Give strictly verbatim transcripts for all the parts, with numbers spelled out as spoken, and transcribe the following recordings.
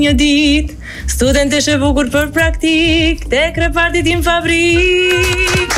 një ditë, studentesh e bukur për praktik, tek repartit im fabrik.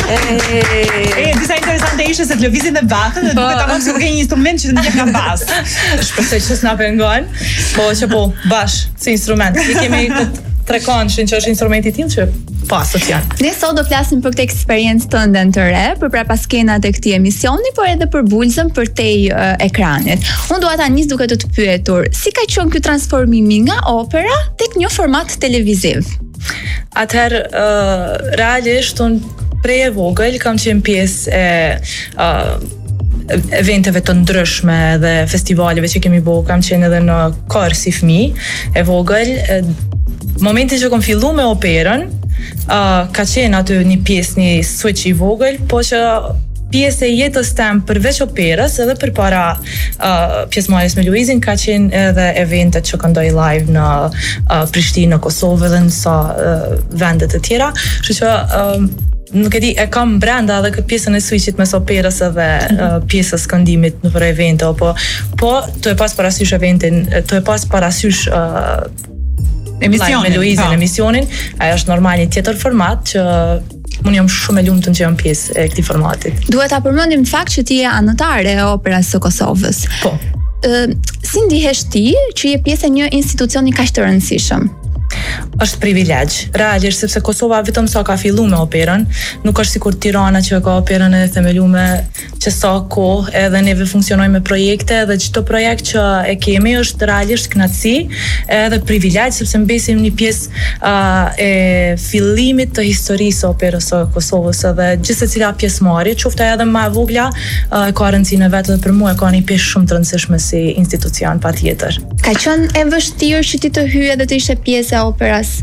E, disa interesante ishte se të lëvizin dhe batën dhe duke tamam se ke një instrument që të ndjek nga bas. Shpresoj që s'na pengon, po që po, bash, si instrument. I kemi këtë tre këndshin që është instrumenti tim që pasët janë. Ne sot do flasim për këtë eksperiencë tënde të re, për prapa skenat e këtij emisioni, por edhe për bulzën përtej uh, ekranit. Unë dua ta nis duke të të pyetur, si ka qenë ky transformimi nga opera tek një format televiziv? Atëherë, uh, realisht unë prej e vogël kam qenë pjesë e uh, eventeve të ndryshme dhe festivaleve që kemi bo, kam qenë edhe në korë si fëmijë e vogël. Momentin që kom fillu me operën, uh, ka qenë aty një pjesë, një switch i vogël, po që pjesë e jetës tem përveç operës edhe përpara uh, pjesëmarrjes me Luizin ka qenë edhe eventet që këndoj live në uh, Prishtinë, në Kosovë dhe në sa uh, vende të tjera, kështu që uh, nuk e di, e kam brenda edhe këtë pjesën e switchit mes operës edhe uh, pjesës këndimit në për evente, po, po të e pas parasysh eventin, të e pas parasysh uh, emisionin, me Luizin, ha. emisionin, ajo është normal një tjetër format që unë jam shumë e lumtur që jam pjesë e këtij formatit. Duhet ta përmendim në fakt që ti je anëtare e Operës së Kosovës. Po. Ë, si ndihesh ti që je pjesë e një institucioni kaq të rëndësishëm? Është privilegj, realisht, sepse Kosova vetëm sa ka fillu me operën, nuk është sikur Tirana që ka operën e themelume që sa kohë, edhe neve funksionojmë me projekte, dhe çdo projekt që e kemi është realisht kënaqësi, edhe privilegj, sepse mbesim një pjesë uh, e fillimit të historisë së operës së Kosovës, edhe gjithë secila pjesëmarrje, qoftë edhe më e vogla, uh, ka rëndësinë e vet, dhe për mua ka një pjesë shumë të rëndësishme si institucion patjetër. Ka qenë e vështirë që ti të hyje dhe të ishe pjesë e operës?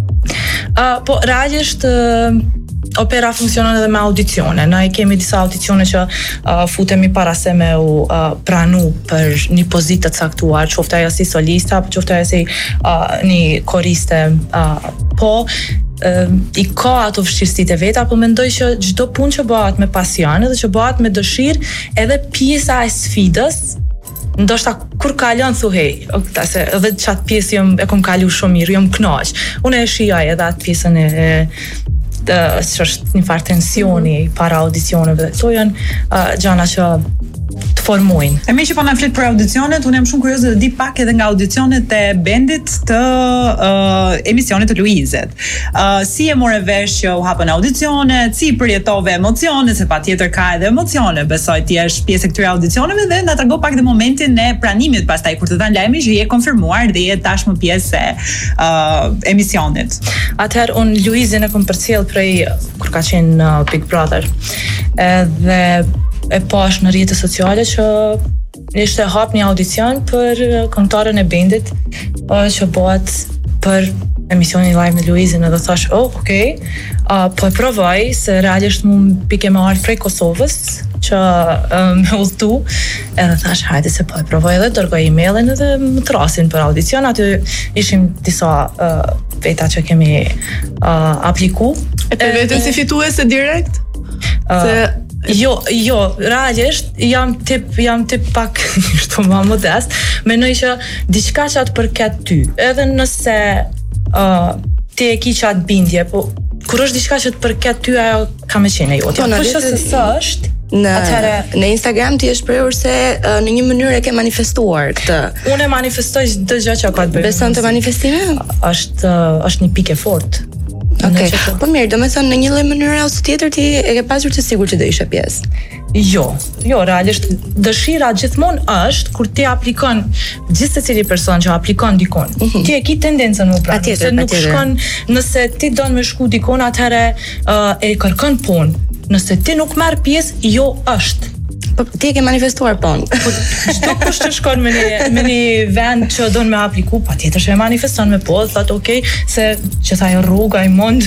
Uh, po, realisht uh, opera funksionon edhe me audicione. Ne kemi disa audicione që uh, futemi para se me u uh, pranu për një pozitë të caktuar, qoftë ajo si solista, apo qoftë ajo si uh, një koriste. Uh, po, uh, i ka ato vështirësitë e veta, po mendoj që çdo punë që bëhet me pasion dhe që bëhet me dëshirë, edhe pjesa e sfidës, ndoshta kur kalon thu hey, okay, se edhe çat pjesë jam e kam kalu shumë mirë, jam kënaq. Unë e shijoj edhe atë pjesën e të është një farë tensioni para audicioneve. Këto janë uh, gjëra që të formojnë. E me që po na flet për audicionet, unë jam shumë kurioze të di pak edhe nga audicionet e bendit të uh, emisionit të Luizet. Uh, si e more vesh që u hapën audicionet, si përjetove emocione, se patjetër ka edhe emocione, besoj ti je pjesë e këtyre audicioneve, dhe na trego pak dhe momentin e pranimit pastaj kur të dhanë lajmin që je konfirmuar dhe je tashmë pjesë e uh, emisionit. Atëherë unë Luizin e kam përcjell prej kur ka qenë uh, Big Brother. Edhe e pash në rrjetet sociale që ishte hap një audicion për këngëtarën e bendit që bëhet për emisionin live me Luizin, edhe thash, oh, okay, uh, po e provoj se realisht mu pike me ardhë prej Kosovës që um, me udhëtu, edhe thash, hajde se po e provoj edhe dërgoj emailin edhe më trasin për audicion, aty ishim disa uh, veta që kemi uh, apliku. E për vetën si fituese direkt? Uh, se Jo, jo, realisht jam tip jam tip pak kështu më modest, mendoj që diçka që atë përket ty, edhe nëse uh, ti e ke qatë bindje, po kur është diçka që të përket ty, ajo ka me qenë jote. Po, Po që se s'është, në atëherë në Instagram ti je shprehur se uh, në një mënyrë e ke manifestuar këtë. unë e manifestoj çdo gjë që ka të bëjë. Beson te manifestimi? Është uh, është një pikë fortë. Okej. Okay. Po mirë, do me thënë në një lloj mënyre ose tjetër ti e ke pasur të sigurt që do ishe pjesë. Jo, jo, realisht dëshira gjithmonë është kur ti aplikon, gjithë secili person që aplikon dikon, mm-hmm. ti e ke tendencën më pranë, se nuk shkon, nëse ti don me shku dikon, atëherë uh, e kërkon punë. Nëse ti nuk merr pjesë, jo është. Po ti e ke manifestuar pon. Po çdo kush që shkon me një me një vend që don me apliku, patjetër që e manifeston me po, thotë okay, se që tha rruga i mund.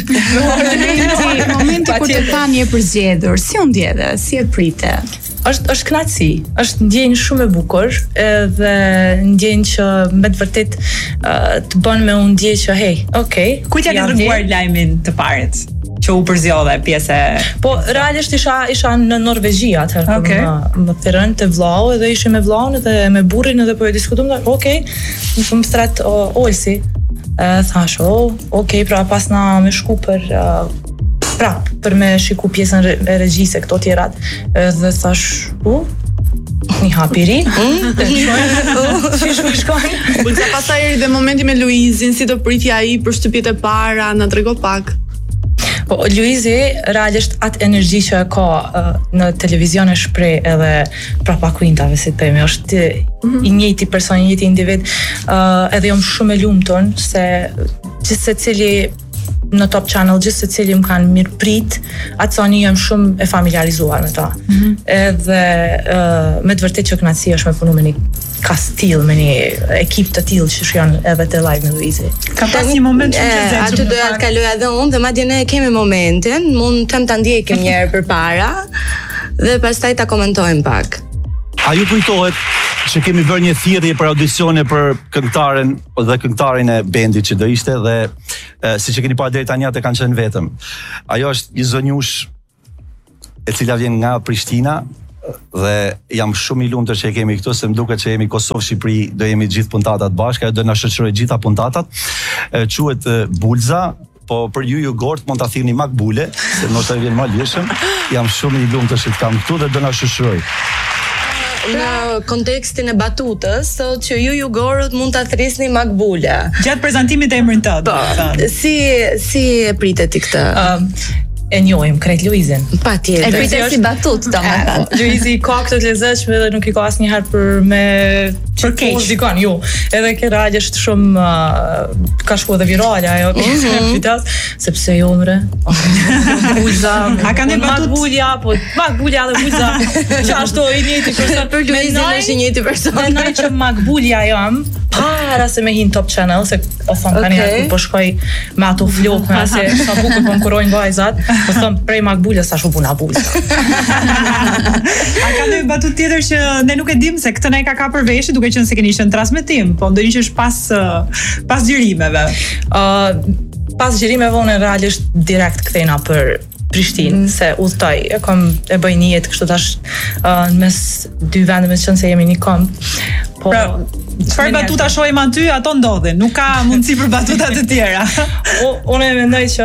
Në momentin kur të tani e përzgjedhur, si u ndjeve, si e prite? Është është kënaqësi, është ndjenjë shumë e bukur, edhe ndjenjë që me të vërtet uh, të bën me u ndjej që hey, okay. Kujt ja ke dërguar lajmin të parit që u përzjodhe pjesë? Po realisht isha isha në Norvegji atëherë, okay. më më thërën te vllau, edhe ishim me vllaun edhe me burrin, edhe po e diskutojmë, okay, më strat Olsi. E, thash, oh, okay, pra pas na me shku për uh, prap, për me shiku pjesën re, e regjisë këto tjerat. Edhe thash, u, një hapiri. Si shkojnë? Bulza, pastaj erdhi dhe momenti me Luizin, si do priti ai për shtypjet e para, na trego pak. Po, Luizi, realisht atë energji që e ka uh, në televizion e shpreh edhe prapa kuintave, si të themi, është mm-hmm. i njëjti person, i njëjti individ, uh, edhe jam shumë e lumtur se gjithë secili në Top Channel, gjithë secili më kanë mirë prit, atë sani jam shumë e familiarizuar me ta. Mm-hmm. Edhe uh, me të vërtet që kënaqësi është me punu me një cast tillë, me një ekip të tillë që shjon edhe te live me Luizi. Ka pas një moment që e, aty doja të kaloja edhe unë, dhe madje ne kemi momentin, mund të ta ndjekim një herë përpara dhe pastaj ta komentojmë pak. A ju kujtohet që kemi bërë një thirrje për audicione për këngëtaren dhe këngëtarin e bendit që do ishte dhe e, si që keni parë deri tani atë kanë qenë vetëm. Ajo është një zonjush e cila vjen nga Prishtina dhe jam shumë i lumtur që e kemi këtu, se më duket që jemi Kosovë Shqipëri, do jemi gjithë puntatat bashkë, ajo do na shoqërojë gjitha puntatat. E, quhet Bulza. Po për ju ju gort mund ta thirrni Makbule, se mos ta vjen më lëshëm. Jam shumë i lumtur që të kam këtu dhe do na shoqëroj. Në kontekstin e batutës, thotë që ju ju gorët mund ta thrisni Makbula. Gjatë prezantimit e emrin tënd. Po, si si e pritet ti këtë? Uh, e njohim krejt Luizin. Patjetër. E pritet si batut, domethënë. Luizi ka këtë të lezetshme dhe nuk i ka asnjëherë për me për keq dikon, jo. Edhe kjo ragje është shumë uh, ka shkuar dhe virale ajo fitas, sepse jo mre. Bulza. A kanë batut Makbulja, po Makbulja dhe Bulza. Që ashtu i njëjti person për Luizin është i njëjti person. Mendoj që Makbulja jam para se me hin Top Channel, se o thon tani okay. Po shkoj me ato flokë, me se sa bukur po më kurojnë vajzat. Po thon prej Makbulës sa shumë puna Bulza. A ka ndonjë batut tjetër që ne nuk e dim, se këtë ne ka ka për veshje, duke qenë se keni qenë transmetim, po ndonjë që është pas pas xhirimeve. Ë uh, pas xhirimeve unë realisht direkt kthena për Prishtinë, mm. se udhtoj, e kam e bëj një jetë kështu tash uh, në mes dy vendeve që se jemi një komp. Po pra, çfarë batuta shohim aty, ato ndodhin, nuk ka mundësi për batuta të tjera. O, unë e mendoj që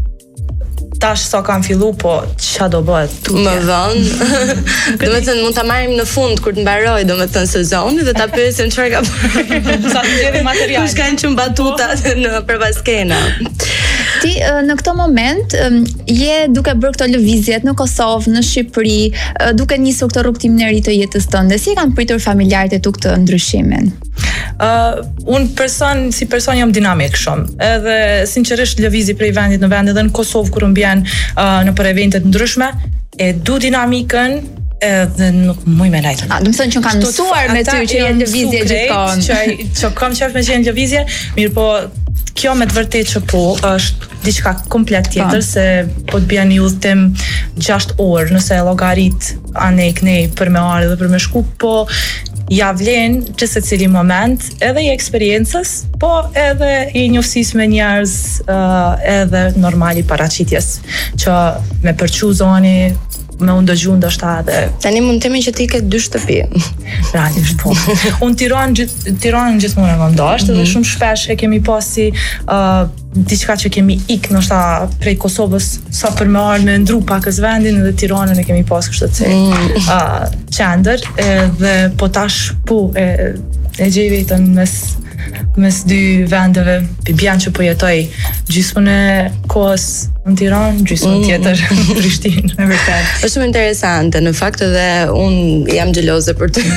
tash sa kam fillu, po ç'a do bëhet tutje. Më vonë. Domethënë mund ta marrim në fund kur të mbaroj domethënë sezoni dhe ta pyesim çfarë ka bërë. Sa të jemi material. Kush kanë qenë batutat në përvaskena. Ti në këtë moment je duke bërë këto lëvizjet në Kosovë, në Shqipëri, duke nisur këtë rrugtimin e ri të jetës tënde. Si kanë pritur familjarët e tu këtë ndryshimin? Uh, unë person, si person jam dinamik shumë, edhe sinqerisht lëvizi prej vendit në vend, edhe në Kosovë kur mbjen uh, në për eventet ndryshme, e du dinamikën, edhe nuk muj me lajtë. A, do të thënë që kanë mësuar me ty që jenë lëvizje gjithkohon. Që, që kam qef me qenë lëvizje, mirë po kjo me të vërtet që po është diçka komplet tjetër, se po të bjen një udhëtim gjashtë orë, nëse llogarit anej kënej për me ardhur dhe për me shku, po ja vlen që se cili moment edhe i eksperiencës, po edhe i njofsis me njerëz, uh, edhe normali paraqitjes që me përqu zoni, me unë dëgju ndoshta edhe. Tani mund të themi që ti ke dy shtëpi. Realisht po. Unë Tiranë gjith, Tiranën gjithmonë e kam dashur, dhe shumë shpesh e kemi pasi uh, diçka që kemi ik ndoshta prej Kosovës sa për me ardhur me ndru pakës vendin, edhe Tiranën e kemi pas kështu të mm. uh, qendër, dhe po tash po e, e gjej vetën mes mes dy vendeve, bjan që po jetoj gjysmën e kohës në Tiranë, gjysmën mm. tjetër në Prishtinë, në vërtet. Është shumë interesante, në fakt edhe unë jam xheloze për ty.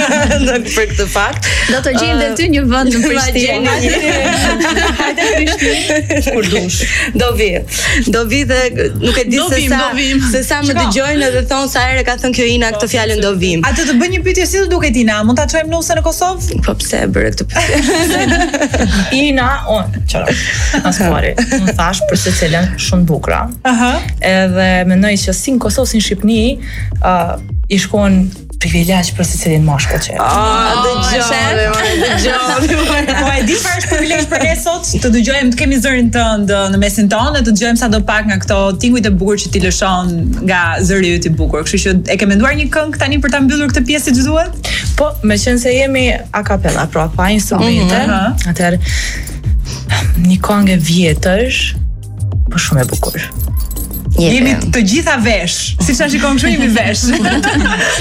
Për këtë fakt. Do të gjejmë uh, dhe ty një vend në Prishtinë. Hajde në Prishtinë, kur dush. Do vi. Do vi dhe nuk e di se sa se sa më dëgjojnë edhe thon sa herë ka thënë kjo Ina këtë fjalën do vim. A të të bëj një pyetje si do duket Ina? Mund ta çojmë nuse në Kosovë? Po pse e bëre këtë pyetje? Ina, on, çfarë? Asmori. Unë thash për secilën shumë bukura. Aha. Edhe mendoj që si në Kosovë si në Shqipëri, uh, i shkon privilegj për secilin mashkull që. Ah, dëgjoj, dëgjoj. Po e di çfarë është privilegj për ne sot, të dëgjojmë, të kemi zërin tënd në mesin tonë, të dëgjojmë sadopak nga këto tingujt e bukur që ti lëshon nga zëri yt i bukur. Kështu që e ke menduar një këngë tani për ta mbyllur këtë pjesë siç duhet? Po, meqense jemi a cappella, pra pa instrumente, mm-hmm. atëherë një këngë e vjetër, po shumë e bukur. Jemi të gjitha vesh. Siç na shikojmë kështu jemi vesh.